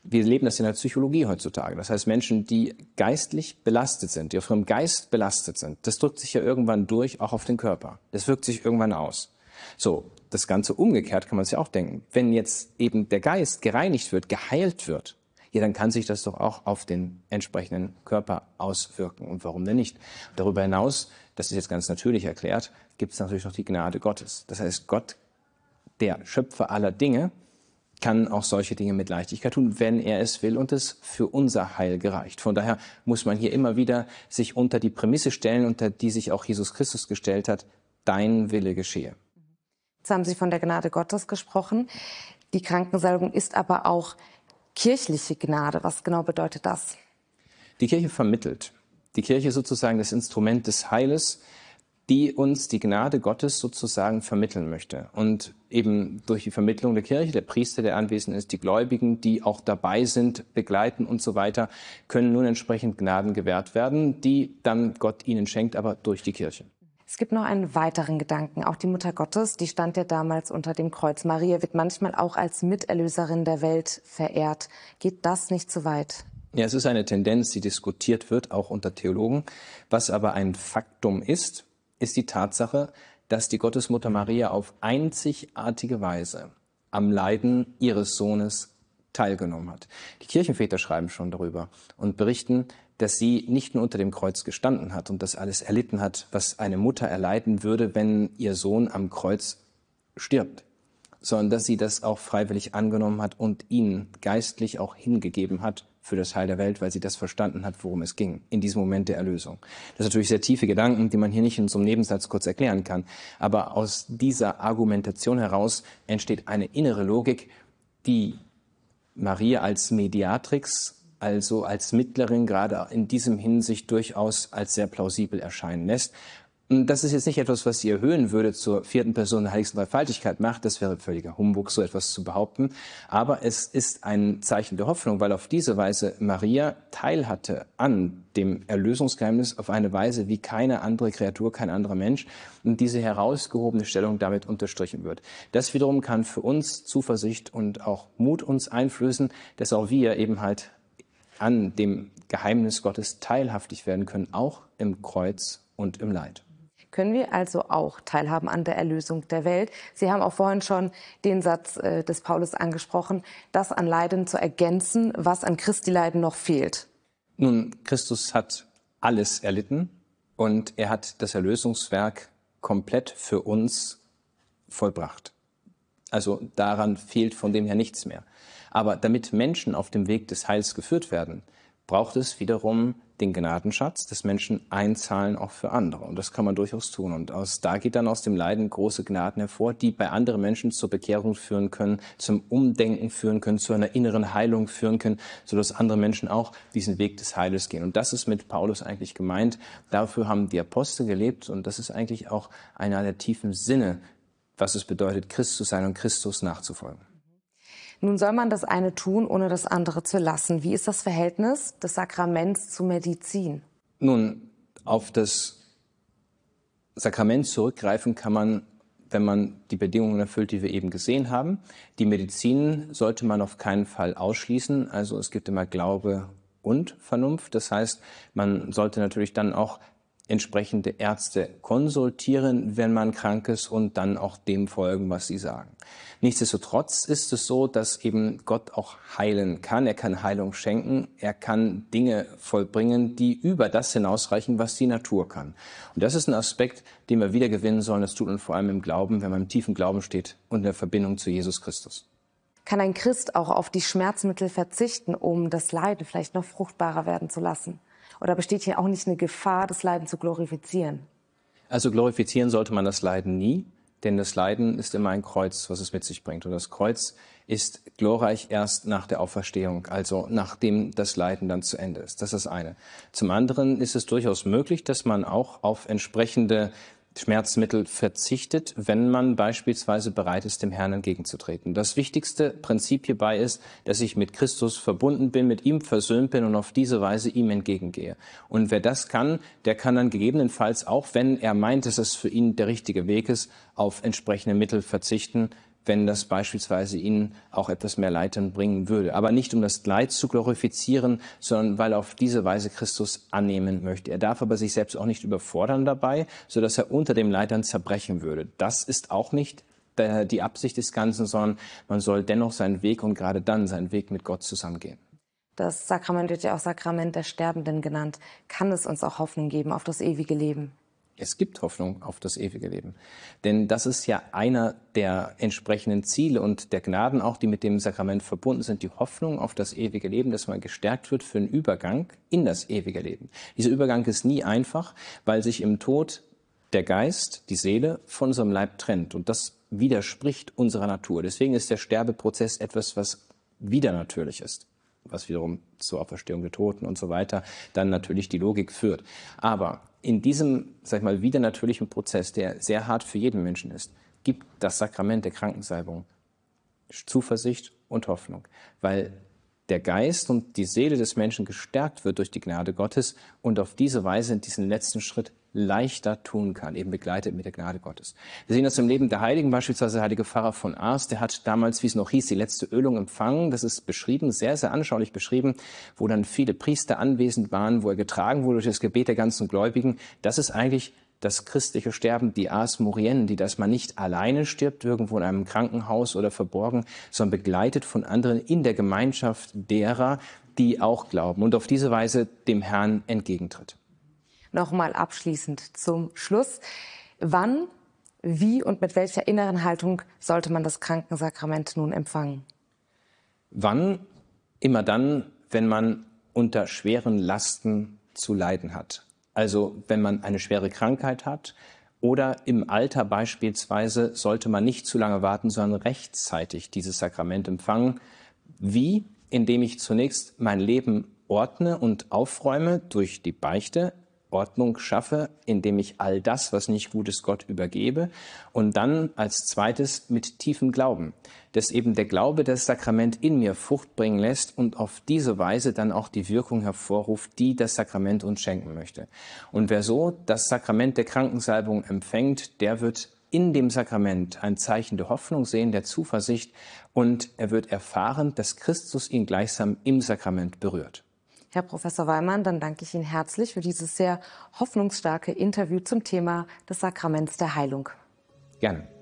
Wir leben das in der Psychologie heutzutage. Das heißt, Menschen, die geistlich belastet sind, die auf ihrem Geist belastet sind, das drückt sich ja irgendwann durch, auch auf den Körper. Das wirkt sich irgendwann aus. So, das Ganze umgekehrt kann man sich auch denken. Wenn jetzt eben der Geist gereinigt wird, geheilt wird, ja, dann kann sich das doch auch auf den entsprechenden Körper auswirken. Und warum denn nicht? Darüber hinaus, das ist jetzt ganz natürlich erklärt, gibt es natürlich noch die Gnade Gottes. Das heißt, Gott, der Schöpfer aller Dinge, kann auch solche Dinge mit Leichtigkeit tun, wenn er es will und es für unser Heil gereicht. Von daher muss man hier immer wieder sich unter die Prämisse stellen, unter die sich auch Jesus Christus gestellt hat, dein Wille geschehe. Jetzt haben Sie von der Gnade Gottes gesprochen. Die Krankensalbung ist aber auch kirchliche Gnade. Was genau bedeutet das? Die Kirche vermittelt. Die Kirche ist sozusagen das Instrument des Heiles, die uns die Gnade Gottes sozusagen vermitteln möchte. Und eben durch die Vermittlung der Kirche, der Priester, der anwesend ist, die Gläubigen, die auch dabei sind, begleiten und so weiter, können nun entsprechend Gnaden gewährt werden, die dann Gott ihnen schenkt, aber durch die Kirche. Es gibt noch einen weiteren Gedanken. Auch die Mutter Gottes, die stand ja damals unter dem Kreuz. Maria wird manchmal auch als Miterlöserin der Welt verehrt. Geht das nicht zu weit? Ja, es ist eine Tendenz, die diskutiert wird, auch unter Theologen. Was aber ein Faktum ist die Tatsache, dass die Gottesmutter Maria auf einzigartige Weise am Leiden ihres Sohnes teilgenommen hat. Die Kirchenväter schreiben schon darüber und berichten, dass sie nicht nur unter dem Kreuz gestanden hat und das alles erlitten hat, was eine Mutter erleiden würde, wenn ihr Sohn am Kreuz stirbt, sondern dass sie das auch freiwillig angenommen hat und ihn geistlich auch hingegeben hat für das Heil der Welt, weil sie das verstanden hat, worum es ging, in diesem Moment der Erlösung. Das sind natürlich sehr tiefe Gedanken, die man hier nicht in so einem Nebensatz kurz erklären kann. Aber aus dieser Argumentation heraus entsteht eine innere Logik, die Maria als Mediatrix, also als Mittlerin, gerade in diesem Hinsicht durchaus als sehr plausibel erscheinen lässt. Das ist jetzt nicht etwas, was sie erhöhen würde zur 4. Person der heiligsten Dreifaltigkeit macht. Das wäre völliger Humbug, so etwas zu behaupten. Aber es ist ein Zeichen der Hoffnung, weil auf diese Weise Maria teilhatte an dem Erlösungsgeheimnis auf eine Weise, wie keine andere Kreatur, kein anderer Mensch, und diese herausgehobene Stellung damit unterstrichen wird. Das wiederum kann für uns Zuversicht und auch Mut uns einflößen, dass auch wir eben halt an dem Geheimnis Gottes teilhaftig werden können, auch im Kreuz und im Leid. Können wir also auch teilhaben an der Erlösung der Welt? Sie haben auch vorhin schon den Satz des Paulus angesprochen, das an Leiden zu ergänzen, was an Christi Leiden noch fehlt. Nun, Christus hat alles erlitten und er hat das Erlösungswerk komplett für uns vollbracht. Also daran fehlt von dem her nichts mehr. Aber damit Menschen auf dem Weg des Heils geführt werden, braucht es wiederum den Gnadenschatz, dass Menschen einzahlen auch für andere. Und das kann man durchaus tun. Und da geht dann aus dem Leiden große Gnaden hervor, die bei anderen Menschen zur Bekehrung führen können, zum Umdenken führen können, zu einer inneren Heilung führen können, sodass andere Menschen auch diesen Weg des Heiles gehen. Und das ist mit Paulus eigentlich gemeint. Dafür haben die Apostel gelebt. Und das ist eigentlich auch einer der tiefen Sinne, was es bedeutet, Christ zu sein und Christus nachzufolgen. Nun soll man das eine tun, ohne das andere zu lassen. Wie ist das Verhältnis des Sakraments zu Medizin? Nun, auf das Sakrament zurückgreifen kann man, wenn man die Bedingungen erfüllt, die wir eben gesehen haben. Die Medizin sollte man auf keinen Fall ausschließen. Also es gibt immer Glaube und Vernunft. Das heißt, man sollte natürlich dann auch entsprechende Ärzte konsultieren, wenn man krank ist, und dann auch dem folgen, was sie sagen. Nichtsdestotrotz ist es so, dass eben Gott auch heilen kann. Er kann Heilung schenken. Er kann Dinge vollbringen, die über das hinausreichen, was die Natur kann. Und das ist ein Aspekt, den wir wieder gewinnen sollen. Das tut man vor allem im Glauben, wenn man im tiefen Glauben steht und in der Verbindung zu Jesus Christus. Kann ein Christ auch auf die Schmerzmittel verzichten, um das Leiden vielleicht noch fruchtbarer werden zu lassen? Oder besteht hier auch nicht eine Gefahr, das Leiden zu glorifizieren? Also glorifizieren sollte man das Leiden nie, denn das Leiden ist immer ein Kreuz, was es mit sich bringt. Und das Kreuz ist glorreich erst nach der Auferstehung, also nachdem das Leiden dann zu Ende ist. Das ist das eine. Zum anderen ist es durchaus möglich, dass man auch auf entsprechende Schmerzmittel verzichtet, wenn man beispielsweise bereit ist, dem Herrn entgegenzutreten. Das wichtigste Prinzip hierbei ist, dass ich mit Christus verbunden bin, mit ihm versöhnt bin und auf diese Weise ihm entgegengehe. Und wer das kann, der kann dann gegebenenfalls auch, wenn er meint, dass es für ihn der richtige Weg ist, auf entsprechende Mittel verzichten, wenn das beispielsweise ihn auch etwas mehr Leid dann bringen würde. Aber nicht, um das Leid zu glorifizieren, sondern weil er auf diese Weise Christus annehmen möchte. Er darf aber sich selbst auch nicht überfordern dabei, sodass er unter dem Leid dann zerbrechen würde. Das ist auch nicht die Absicht des Ganzen, sondern man soll dennoch seinen Weg und gerade dann seinen Weg mit Gott zusammengehen. Das Sakrament wird ja auch Sakrament der Sterbenden genannt. Kann es uns auch Hoffnung geben auf das ewige Leben? Es gibt Hoffnung auf das ewige Leben. Denn das ist ja einer der entsprechenden Ziele und der Gnaden auch, die mit dem Sakrament verbunden sind. Die Hoffnung auf das ewige Leben, dass man gestärkt wird für einen Übergang in das ewige Leben. Dieser Übergang ist nie einfach, weil sich im Tod der Geist, die Seele, von unserem Leib trennt. Und das widerspricht unserer Natur. Deswegen ist der Sterbeprozess etwas, was widernatürlich ist, was wiederum zur Auferstehung der Toten und so weiter dann natürlich die Logik führt. Aber in diesem, sag ich mal, widernatürlichen Prozess, der sehr hart für jeden Menschen ist, gibt das Sakrament der Krankensalbung Zuversicht und Hoffnung, weil der Geist und die Seele des Menschen gestärkt wird durch die Gnade Gottes und auf diese Weise diesen letzten Schritt leichter tun kann, eben begleitet mit der Gnade Gottes. Wir sehen das im Leben der Heiligen, beispielsweise der heilige Pfarrer von Ars, der hat damals, wie es noch hieß, die letzte Ölung empfangen. Das ist beschrieben, sehr, sehr anschaulich beschrieben, wo dann viele Priester anwesend waren, wo er getragen wurde durch das Gebet der ganzen Gläubigen. Das ist eigentlich das christliche Sterben, die Ars Moriendi, dass man nicht alleine stirbt, irgendwo in einem Krankenhaus oder verborgen, sondern begleitet von anderen in der Gemeinschaft derer, die auch glauben und auf diese Weise dem Herrn entgegentritt. Nochmal abschließend zum Schluss. Wann, wie und mit welcher inneren Haltung sollte man das Krankensakrament nun empfangen? Wann? Immer dann, wenn man unter schweren Lasten zu leiden hat. Also wenn man eine schwere Krankheit hat oder im Alter beispielsweise, sollte man nicht zu lange warten, sondern rechtzeitig dieses Sakrament empfangen. Wie? Indem ich zunächst mein Leben ordne und aufräume durch die Beichte, Ordnung schaffe, indem ich all das, was nicht gut ist, Gott übergebe und dann als zweites mit tiefem Glauben, dass eben der Glaube das Sakrament in mir Frucht bringen lässt und auf diese Weise dann auch die Wirkung hervorruft, die das Sakrament uns schenken möchte. Und wer so das Sakrament der Krankensalbung empfängt, der wird in dem Sakrament ein Zeichen der Hoffnung sehen, der Zuversicht und er wird erfahren, dass Christus ihn gleichsam im Sakrament berührt. Herr Professor Weimann, dann danke ich Ihnen herzlich für dieses sehr hoffnungsstarke Interview zum Thema des Sakraments der Heilung. Gerne.